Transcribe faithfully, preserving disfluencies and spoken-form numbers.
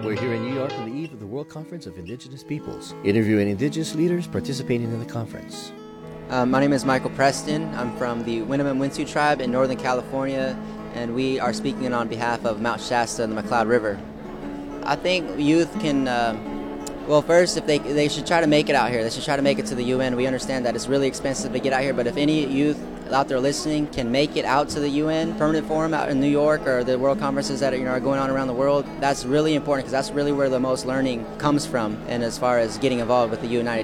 We're here in New York on the eve of the World Conference of Indigenous Peoples, interviewing Indigenous leaders participating in the conference. Um, my name is Michael Preston. I'm from the Winnemem-Wintu tribe in Northern California, and we are speaking on behalf of Mount Shasta and the McCloud River. I think youth can, uh, well, first, if they they should try to make it out here. They should try to make it to the U N. We understand that it's really expensive to get out here, but if any youth out there listening can make it out to the U N Permanent Forum out in New York, or the world conferences that are, you know, are going on around the world, that's really important, because that's really where the most learning comes from, and as far as getting involved with the United